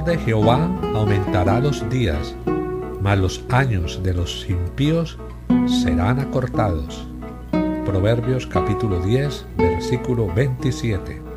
de Jehová aumentará los días, mas los años de los impíos serán acortados. Proverbios capítulo 10, versículo 27.